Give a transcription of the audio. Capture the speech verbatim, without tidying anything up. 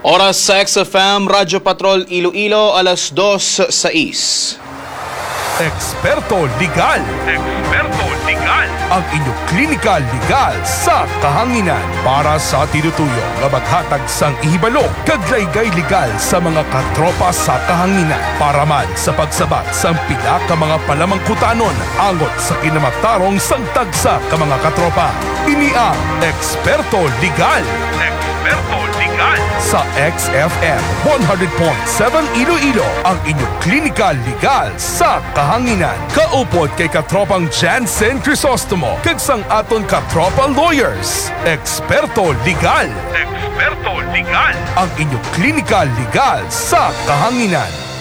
Oras sa X F M, Radyo Patrol Iloilo, alas dos sais. Eksperto Legal. Eksperto Legal. Ang inyong klinikal legal sa kahanginan para sa tinutuyong nga maghatag sang ihibalo kaglaygay legal sa mga katropa sa kahanginan para man sa pagsabat sang pila ka mga palamangkutanon angot sa kinamatarong sang tagsa ka mga katropa. Ini ang Eksperto Legal. Eksperto Legal sa X F M one hundred point seven Iloilo, ang inyong klinikal legal sa kahanginan. Kaupod kay katropang Jansen Crisostomo kag sang aton katropa lawyers. Eksperto Legal. Eksperto Legal. Ang inyong klinikal legal sa kahanginan.